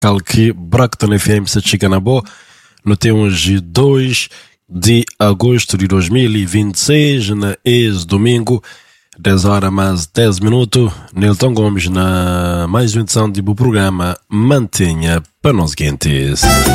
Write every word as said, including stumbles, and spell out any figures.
que Bracton F M se chega na boa. No temos dois de agosto de dois mil e vinte e seis, na ex domingo, dez horas mais dez minutos. Nilton Gomes na mais uma edição do programa Mantenha para nós quentes.